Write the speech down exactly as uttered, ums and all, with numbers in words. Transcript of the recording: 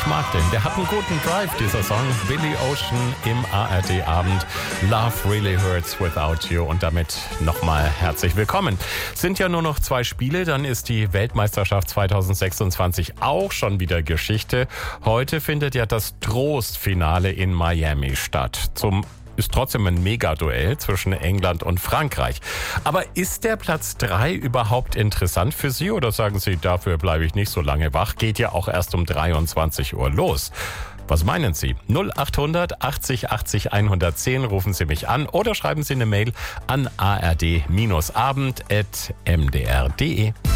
mag den. Der hat einen guten Drive, dieser Song. Billy Ocean im A R D-Abend. Love really hurts without you. Und damit nochmal herzlich willkommen. Sind ja nur noch zwei Spiele, dann ist die Weltmeisterschaft zwanzig sechsundzwanzig auch schon wieder Geschichte. Heute findet ja das Trostfinale in Miami statt. Zum Ist trotzdem ein Mega-Duell zwischen England und Frankreich. Aber ist der Platz drei überhaupt interessant für Sie? Oder sagen Sie, dafür bleibe ich nicht so lange wach? Geht ja auch erst um dreiundzwanzig Uhr los. Was meinen Sie? null acht hundert achtzig achtzig hundertzehn rufen Sie mich an oder schreiben Sie eine Mail an a r d abend at m d r punkt d e.